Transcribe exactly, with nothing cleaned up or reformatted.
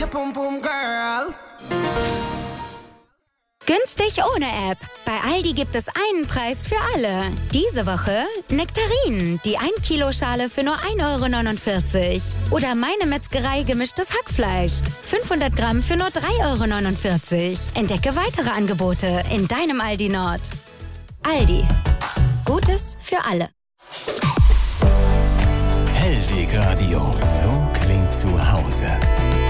pum pum girl. Günstig ohne App. Bei Aldi gibt es einen Preis für alle. Diese Woche Nektarinen, die ein Kilo Schale für nur ein Euro neunundvierzig. Oder Meine Metzgerei gemischtes Hackfleisch. fünfhundert Gramm für nur drei Euro neunundvierzig. Entdecke weitere Angebote in deinem Aldi Nord. Aldi. Gutes für alle. Hellweg Radio. So klingt zu Hause.